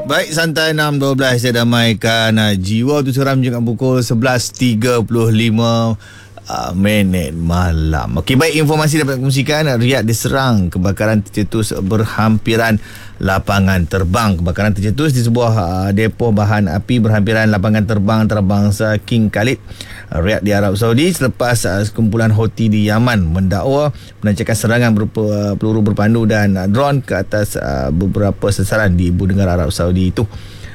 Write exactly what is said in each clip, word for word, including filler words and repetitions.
Baik, santai enam dua belas saya damaikan uh, jiwa tu seram jam pukul sebelas tiga puluh lima uh, minit malam. Okey, baik, informasi dapat kongsikan. Riyadh diserang kebakaran tercetus berhampiran lapangan terbang. Kebakaran tercetus di sebuah uh, depo bahan api berhampiran lapangan terbang antarabangsa King Khalid, Riyadh di Arab Saudi selepas uh, sekumpulan Houthi di Yaman mendakwa melancarkan serangan berupa uh, peluru berpandu dan uh, drone ke atas uh, beberapa sasaran di ibu negara Arab Saudi itu.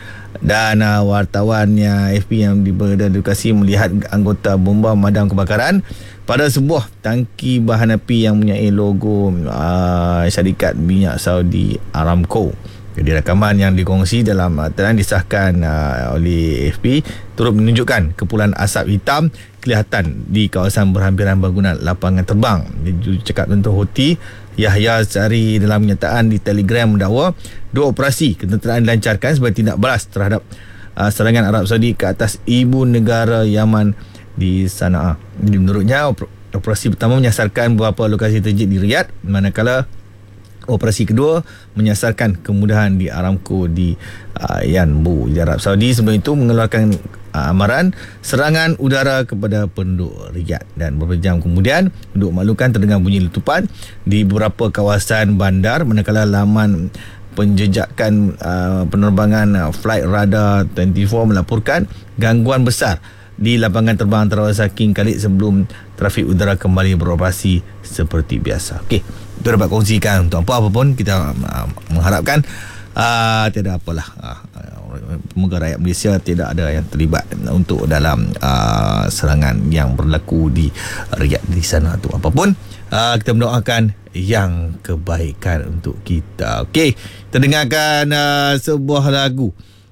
Dan uh, wartawannya A F P yang berada di lokasi melihat anggota bomba memadam kebakaran pada sebuah tangki bahan api yang mempunyai logo uh, syarikat minyak Saudi Aramco. Jadi rakaman yang dikongsi dalam uh, telah disahkan uh, oleh A F P turut menunjukkan kepulan asap hitam kelihatan di kawasan berhampiran bangunan lapangan terbang. Dia cakap tentang Houthi Yahya Sari dalam kenyataan di Telegram mendakwa dua operasi ketenteraan dilancarkan sebagai tindak balas terhadap uh, serangan Arab Saudi ke atas ibu negara Yaman di Sana'a. Menurutnya operasi pertama menyasarkan beberapa lokasi terjadi di Riyadh, manakala operasi kedua menyasarkan kemudahan di Aramco di uh, Yanbu di Arab Saudi. Sebelum itu mengeluarkan uh, amaran serangan udara kepada penduduk Riyadh, dan beberapa jam kemudian penduduk maklukan terdengar bunyi letupan di beberapa kawasan bandar, manakala laman penjejakan uh, penerbangan uh, Flight Radar dua puluh empat melaporkan gangguan besar di lapangan terbang antarabangsa King Khalid sebelum trafik udara kembali beroperasi seperti biasa. Okey, itu dapat kongsikan. Untuk apa-apa pun kita uh, mengharapkan uh, tiada apalah uh, semoga rakyat Malaysia tidak ada yang terlibat untuk dalam uh, serangan yang berlaku di Riyadh di sana tu. Apapun uh, kita mendoakan yang kebaikan untuk kita. Okey, kita dengarkan uh, sebuah lagu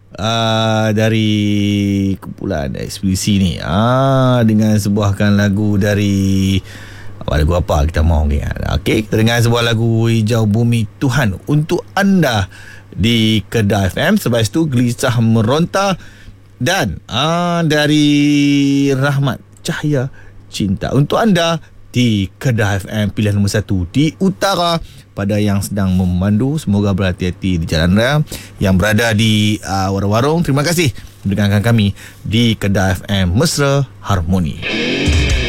Uh, dari kumpulan Ekspedisi ni, ah, dengan sebuahkan lagu dari apa, lagu apa kita mau ni. Okey, kita dengar sebuah lagu Hijau Bumi Tuhan untuk anda di Kedah F M. Selepas itu Gelisah Meronta dan ah, dari Rahmat Cahaya Cinta untuk anda di Kedah F M, pilihan nombor satu di utara. Pada yang sedang memandu, semoga berhati-hati di jalan raya. Yang berada di uh, warung-warung, terima kasih mendengarkan kami di Kedah F M Mesra Harmoni.